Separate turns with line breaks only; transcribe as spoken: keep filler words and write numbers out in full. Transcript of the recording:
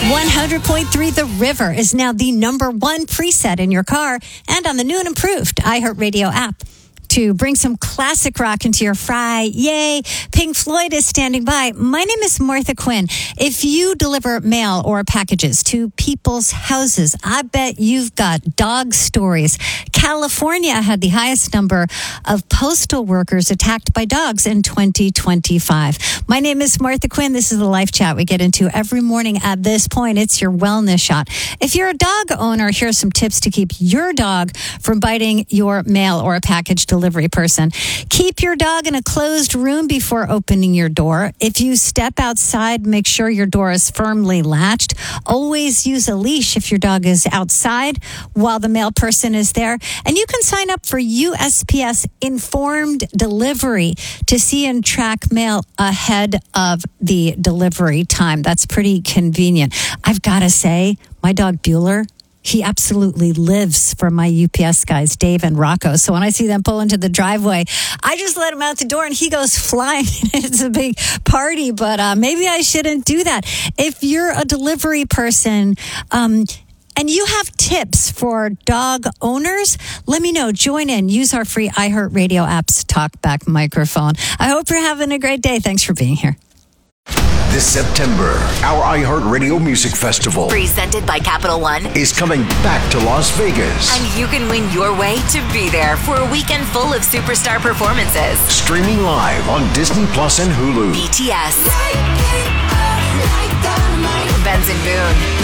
one hundred point three The River is now the number one preset in your car and on the new and improved iHeartRadio app. To bring some classic rock into your fry, yay, Pink Floyd is standing by. My name is Martha Quinn. If you deliver mail or packages to people's houses, I bet you've got dog stories. California had the highest number of postal workers attacked by dogs in twenty twenty-five. My name is Martha Quinn. This is the Life Chat we get into every morning at this point. It's your wellness shot. If you're a dog owner, here are some tips to keep your dog from biting your mail or a package delivery person. Keep your dog in a closed room before opening your door. If you step outside, make sure your door is firmly latched. Always use a leash if your dog is outside while the mail person is there. And you can sign up for U S P S Informed Delivery to see and track mail ahead of the delivery time. That's pretty convenient. I've got to say, my dog Bueller, he absolutely lives for my U P S guys, Dave and Rocco. So when I see them pull into the driveway, I just let him out the door and he goes flying. It's a big party, but uh, maybe I shouldn't do that. If you're a delivery person, um, and you have tips for dog owners, let me know. Join in. Use our free iHeartRadio app's TalkBack microphone. I hope you're having a great day. Thanks for being here.
This September, our iHeartRadio Music Festival,
presented by Capital One,
is coming back to Las Vegas.
And you can win your way to be there for a weekend full of superstar performances.
Streaming live on Disney Plus and Hulu.
B T S, Benson Boone,